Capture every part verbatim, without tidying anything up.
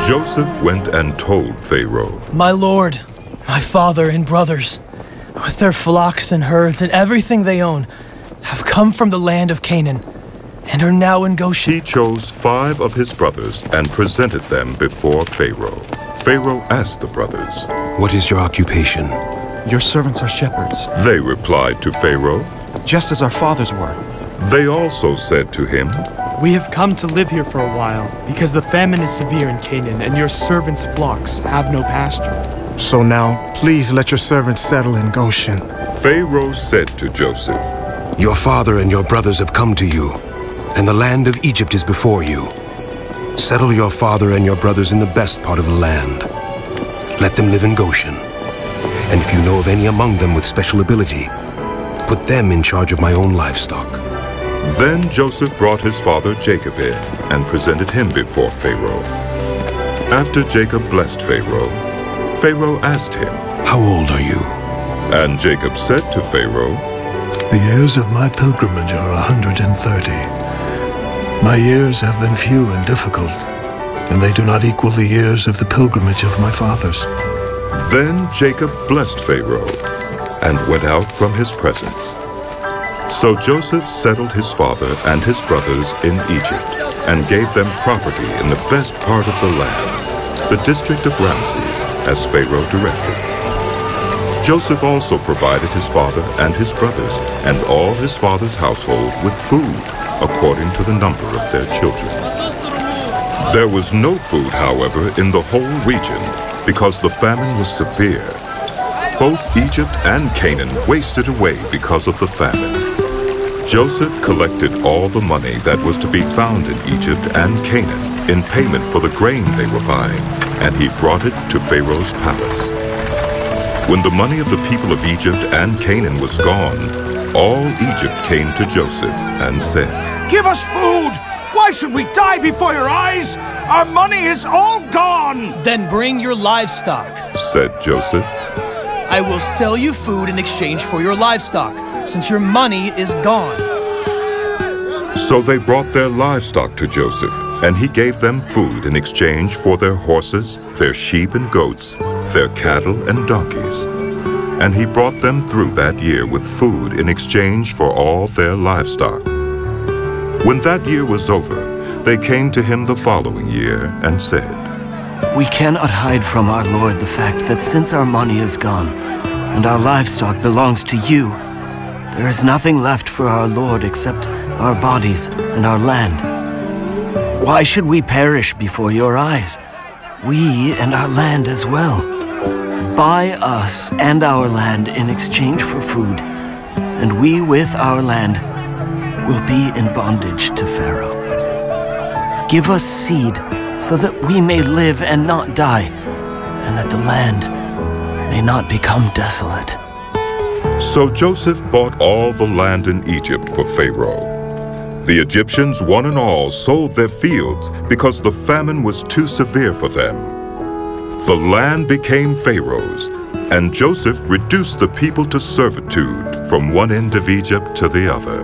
Joseph went and told Pharaoh, "My lord, my father and brothers, with their flocks and herds and everything they own, have come from the land of Canaan and are now in Goshen." He chose five of his brothers and presented them before Pharaoh. Pharaoh asked the brothers, "What is your occupation?" "Your servants are shepherds." They replied to Pharaoh, "Just as our fathers were." They also said to him, "We have come to live here for a while, because the famine is severe in Canaan, and your servants' flocks have no pasture." "So now, please let your servants settle in Goshen." Pharaoh said to Joseph, "Your father and your brothers have come to you, and the land of Egypt is before you. Settle your father and your brothers in the best part of the land. Let them live in Goshen. And if you know of any among them with special ability, put them in charge of my own livestock." Then Joseph brought his father Jacob in and presented him before Pharaoh. After Jacob blessed Pharaoh, Pharaoh asked him, "How old are you?" And Jacob said to Pharaoh, "The years of my pilgrimage are a hundred and thirty. My years have been few and difficult, and they do not equal the years of the pilgrimage of my fathers." Then Jacob blessed Pharaoh and went out from his presence. So Joseph settled his father and his brothers in Egypt and gave them property in the best part of the land, the district of Ramses, as Pharaoh directed. Joseph also provided his father and his brothers and all his father's household with food, according to the number of their children. There was no food, however, in the whole region, because the famine was severe. Both Egypt and Canaan wasted away because of the famine. Joseph collected all the money that was to be found in Egypt and Canaan in payment for the grain they were buying, and he brought it to Pharaoh's palace. When the money of the people of Egypt and Canaan was gone, all Egypt came to Joseph and said, "Give us food! Why should we die before your eyes? Our money is all gone!" "Then bring your livestock," said Joseph. "I will sell you food in exchange for your livestock, since your money is gone." So they brought their livestock to Joseph, and he gave them food in exchange for their horses, their sheep and goats, their cattle and donkeys. And he brought them through that year with food in exchange for all their livestock. When that year was over, they came to him the following year and said, "We cannot hide from our lord the fact that since our money is gone and our livestock belongs to you, there is nothing left for our lord except our bodies and our land. Why should we perish before your eyes, we and our land as well? Buy us and our land in exchange for food, and we with our land will be in bondage to Pharaoh. Give us seed so that we may live and not die, and that the land may not become desolate." So Joseph bought all the land in Egypt for Pharaoh. The Egyptians, one and all, sold their fields because the famine was too severe for them. The land became Pharaoh's, and Joseph reduced the people to servitude from one end of Egypt to the other.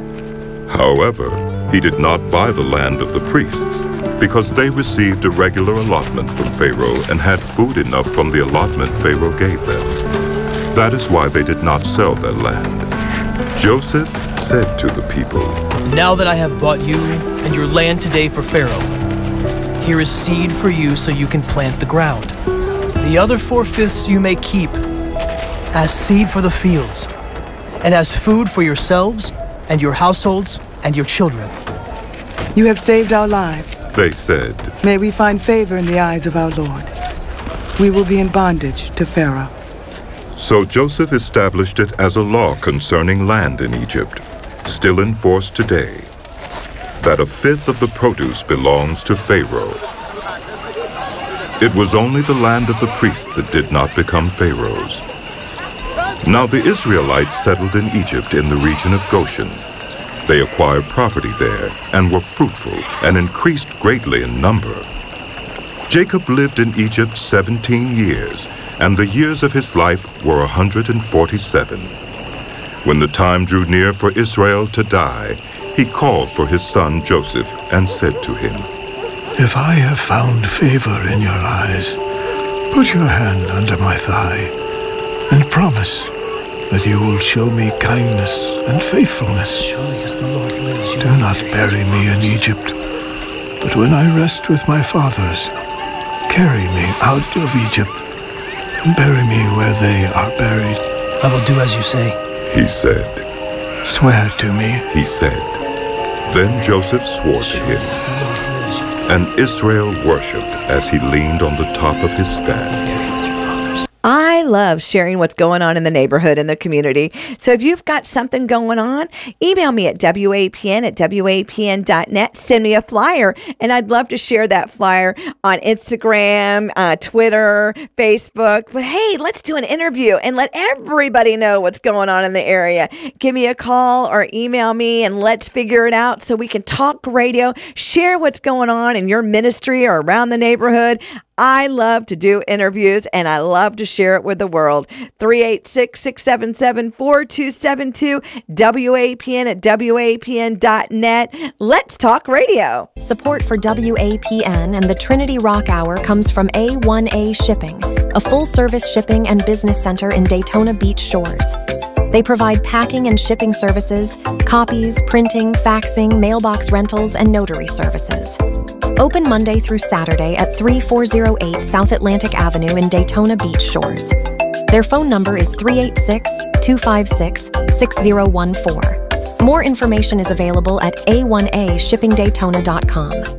However, he did not buy the land of the priests, because they received a regular allotment from Pharaoh and had food enough from the allotment Pharaoh gave them. That is why they did not sell their land. Joseph said to the people, "Now that I have bought you and your land today for Pharaoh, here is seed for you so you can plant the ground. The other four-fifths you may keep as seed for the fields, and as food for yourselves and your households and your children." "You have saved our lives," they said. "May we find favor in the eyes of our Lord. We will be in bondage to Pharaoh." So Joseph established it as a law concerning land in Egypt, still in force today, that a fifth of the produce belongs to Pharaoh. It was only the land of the priests that did not become Pharaoh's. Now the Israelites settled in Egypt in the region of Goshen. They acquired property there and were fruitful and increased greatly in number. Jacob lived in Egypt seventeen years, and the years of his life were a hundred and forty-seven. When the time drew near for Israel to die, he called for his son Joseph and said to him, If I have found favor in your eyes, put your hand under my thigh and promise that you will show me kindness and faithfulness. Surely as the Lord lives, you Do not bury me in Egypt, but when I rest with my fathers, carry me out of Egypt and bury me where they are buried. I will do as you say. He said. Swear to me. He said. Then Joseph swore to him, and Israel worshipped as he leaned on the top of his staff. I love sharing what's going on in the neighborhood and the community. So if you've got something going on, email me at W A P N at W A P N dot net. Send me a flyer, and I'd love to share that flyer on Instagram, uh, Twitter, Facebook. But hey, let's do an interview and let everybody know what's going on in the area. Give me a call or email me, and let's figure it out so we can talk radio, share what's going on in your ministry or around the neighborhood. I love to do interviews, and I love to share it with the world. three eight six, six seven seven, four two seven two, W A P N at W A P N dot net. Let's talk radio. Support for W A P N and the Trinity Rock Hour comes from A one A Shipping, a full-service shipping and business center in Daytona Beach Shores. They provide packing and shipping services, copies, printing, faxing, mailbox rentals, and notary services. Open Monday through Saturday at three four zero eight South Atlantic Avenue in Daytona Beach Shores. Their phone number is three eight six, two five six, six zero one four. More information is available at A one A shipping daytona dot com.